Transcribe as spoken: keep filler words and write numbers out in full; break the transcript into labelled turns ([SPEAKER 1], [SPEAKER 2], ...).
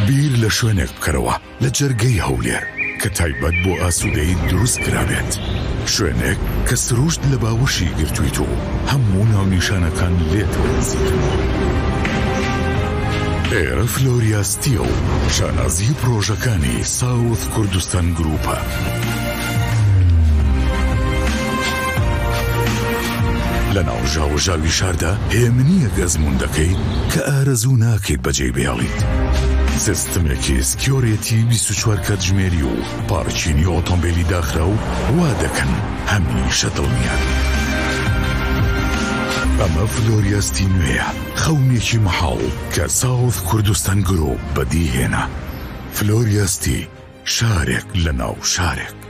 [SPEAKER 1] بیر لە شوێنێک بکەرەوە لە جەرگەی هەولێر کە تایبەت بۆ ئاسوودەی دروست کرابێت، شوێنێک کە سروشت لە باوەشی گرتوویت و هەموو ناونیشانەکان لێتەوە نزیکەوە. ئێرە فلۆریاستیە و شانازی پرۆژەکانی ساوث کوردستان گروپە. لە ناو ژاوەژاوی شاردا هێمنیە گەزموندەکەی کە ئارەزوو ناکەیت بەجێی بێڵیت. سیستمێکی سکیۆرێتی بیست و چوار کاتژمێری و پارچینی ئۆتۆمبیلی داخرا و وا دەکەن هەمیشە دڵنیان. ئەمە فلۆریاستی نوێیە، خەونێکی مەحاڵ کە ساوث کوردستان گرۆپ بەدیهێنا. فلۆریاستی، شارێک لە ناو شارێک.